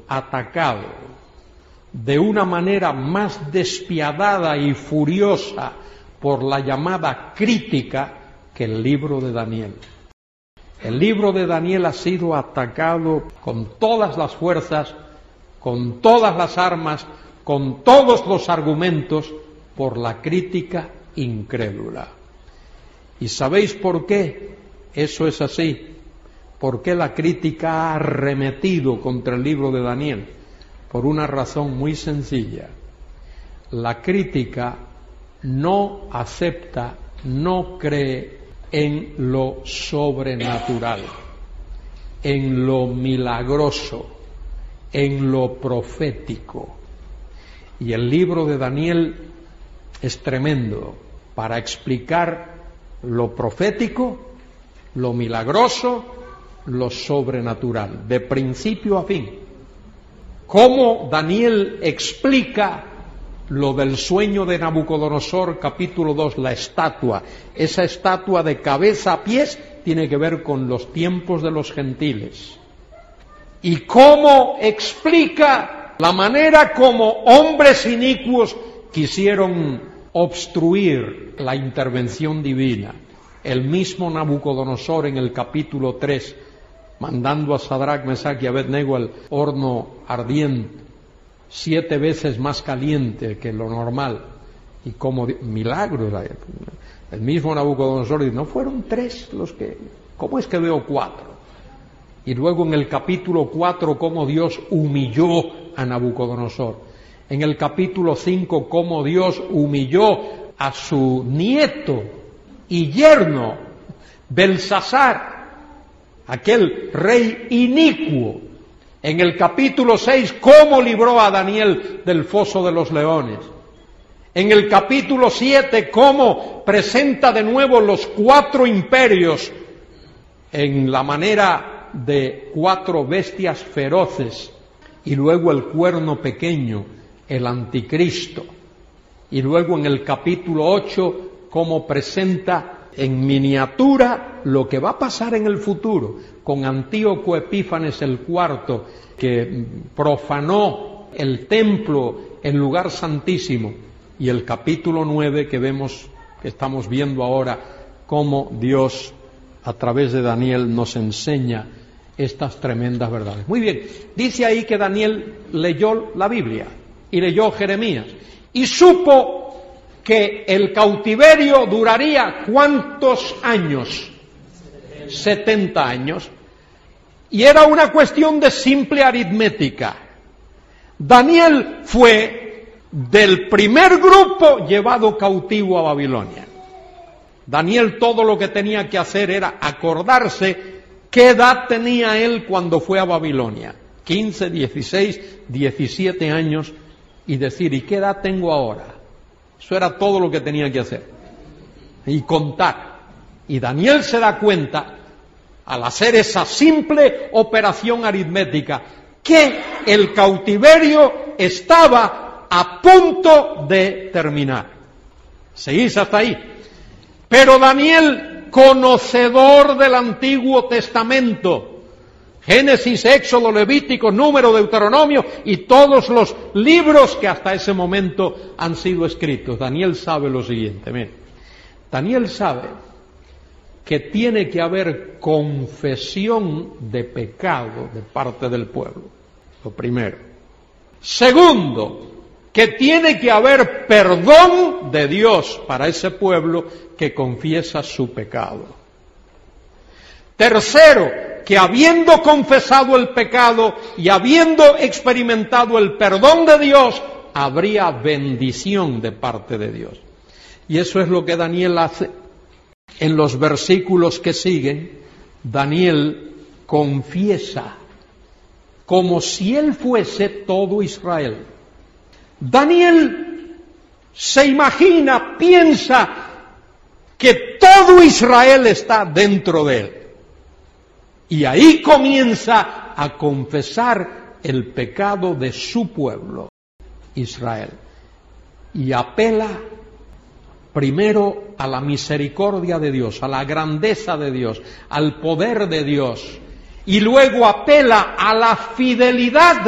atacado de una manera más despiadada y furiosa por la llamada crítica que el libro de Daniel. El libro de Daniel ha sido atacado con todas las fuerzas, con todas las armas, con todos los argumentos por la crítica incrédula. ¿Y sabéis por qué eso es así? ¿Por qué la crítica ha arremetido contra el libro de Daniel? Por una razón muy sencilla. La crítica no acepta, no cree en lo sobrenatural, en lo milagroso, en lo profético. Y el libro de Daniel es tremendo para explicar lo profético, lo milagroso, lo sobrenatural, de principio a fin. Cómo Daniel explica lo del sueño de Nabucodonosor, capítulo 2, la estatua. Esa estatua de cabeza a pies tiene que ver con los tiempos de los gentiles. Y cómo explica la manera como hombres inicuos quisieron obstruir la intervención divina. El mismo Nabucodonosor en el capítulo 3, mandando a Sadrach, Mesach y Abednego al horno ardiente, 7 veces más caliente que lo normal, y como milagros. El mismo Nabucodonosor dice, ¿no fueron 3 los que? ¿Cómo es que veo 4? Y luego en el capítulo 4, cómo Dios humilló a Nabucodonosor. En el capítulo 5, cómo Dios humilló a su nieto y yerno, Belsasar, aquel rey inicuo. En el capítulo 6, cómo libró a Daniel del foso de los leones. En el capítulo 7, cómo presenta de nuevo los 4 imperios en la manera de 4 bestias feroces, y luego el cuerno pequeño, el anticristo. Y luego en el capítulo 8, cómo presenta en miniatura lo que va a pasar en el futuro, con Antíoco Epífanes el IV, que profanó el templo, el lugar santísimo, y el capítulo 9 que vemos, que estamos viendo ahora, cómo Dios a través de Daniel nos enseña estas tremendas verdades. Muy bien, dice ahí que Daniel leyó la Biblia y leyó Jeremías y supo que el cautiverio duraría ¿cuántos años? 70 años. Y era una cuestión de simple aritmética. Daniel fue del primer grupo llevado cautivo a Babilonia. Daniel todo lo que tenía que hacer era acordarse qué edad tenía él cuando fue a Babilonia. 15, 16, 17 años, y decir, ¿y qué edad tengo ahora? Eso era todo lo que tenía que hacer. Y contar. Y Daniel se da cuenta, al hacer esa simple operación aritmética, que el cautiverio estaba a punto de terminar. ¿Seguís hasta ahí? Pero Daniel, conocedor del Antiguo Testamento, Génesis, Éxodo, Levítico, Número, Deuteronomio y todos los libros que hasta ese momento han sido escritos, Daniel sabe lo siguiente. Miren, Daniel sabe que tiene que haber confesión de pecado de parte del pueblo, lo primero. Segundo, que tiene que haber perdón de Dios para ese pueblo que confiesa su pecado. Tercero, que habiendo confesado el pecado y habiendo experimentado el perdón de Dios, habría bendición de parte de Dios. Y eso es lo que Daniel hace. En los versículos que siguen, Daniel confiesa como si él fuese todo Israel. Daniel se imagina, piensa que todo Israel está dentro de él. Y ahí comienza a confesar el pecado de su pueblo, Israel. Y apela primero a la misericordia de Dios, a la grandeza de Dios, al poder de Dios. Y luego apela a la fidelidad